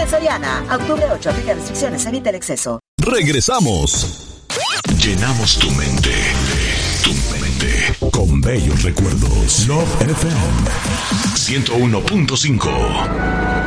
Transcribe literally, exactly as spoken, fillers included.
Soriana. A octubre ocho, aplica restricciones, evita el exceso. Regresamos. Llenamos tu mente. Tu mente. Con bellos recuerdos. Love F M ciento uno punto cinco.